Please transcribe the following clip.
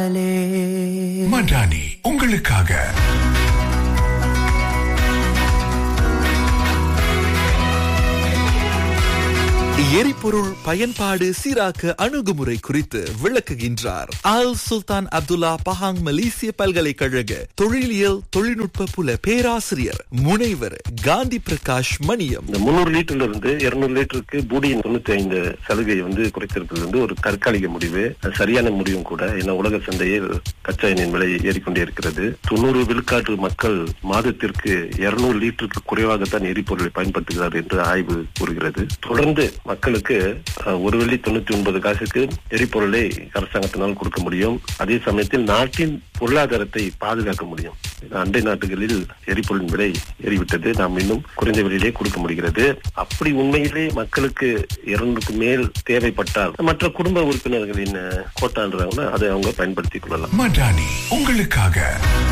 மடானி உங்களுக்காக. எரிபொருள் பயன்பாடு சீராக்க அணுகுமுறை குறித்து விளக்குகின்றார் ஆல் சுல்தான் அப்துல்லா பஹாங் மலேசிய பல்கலைக்கழக தொழிலியல் தொழில்நுட்ப புல பேராசிரியர் முனைவர் காந்தி பிரகாஷ் மணியம். 300 லிட்டர்ல இருந்து 200 லிட்டருக்கு பூடியின் 95 சலுகை குறைத்திருப்பது ஒரு தற்காலிக முடிவு, சரியான முடிவும் கூட. ஏன்னா உலக சந்தையில் கச்சா எண்ணெயின் விலை ஏறிக்கொண்டே இருக்கிறது. 90 விழுக்காட்டு மக்கள் மாதத்திற்கு 200 லிட்டருக்கு குறைவாகத்தான் எரிபொருளை பயன்படுத்துகிறார் என்று ஆய்வு கூறுகிறது. தொடர்ந்து மக்களுக்கு 1 வெள்ளி 99 காசுக்கு எரிபொருளை அரசாங்கத்தினால் கொடுக்க முடியும். அதே சமயத்தில் நாட்டின் பொருளாதாரத்தை பாதுகாக்க முடியும். அண்டை நாட்டுகளில் எரிபொருளின் விலை ஏறிவிட்டது, நாம் இன்னும் குறைந்த விலையிலே கொடுக்க முடிகிறது. அப்படி உண்மையிலே மக்களுக்கு 200க்கு மேல் தேவைப்பட்டால் மற்ற குடும்ப உறுப்பினர்களின் கோட்டான்றாங்கன்னா அதை அவங்க பயன்படுத்திக் கொள்ளலாம். மடானி உங்களுக்காக.